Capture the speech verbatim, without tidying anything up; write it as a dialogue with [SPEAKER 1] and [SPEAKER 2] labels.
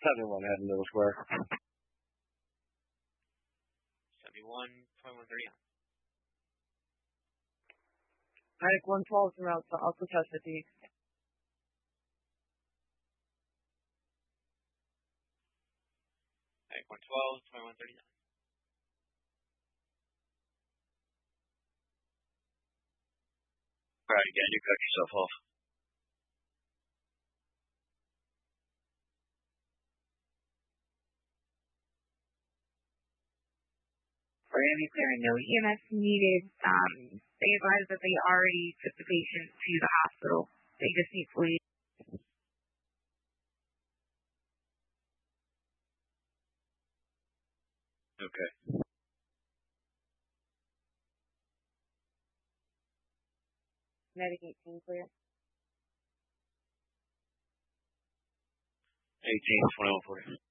[SPEAKER 1] seventy-one head in Middle Square.
[SPEAKER 2] seventy-one, twenty-one thirty-nine.
[SPEAKER 3] Medic one twelve from out to Alpha Test fifty.
[SPEAKER 2] Medic one twelve, twenty-one thirty-nine.
[SPEAKER 4] Alright, again, you cut yourself off.
[SPEAKER 5] For any clear, no E M S needed. Um, they advised that they already took the patient to the hospital. They just need fluid.
[SPEAKER 4] Okay.
[SPEAKER 3] Medic eighteen clear.
[SPEAKER 4] eighteen, twenty-one forty.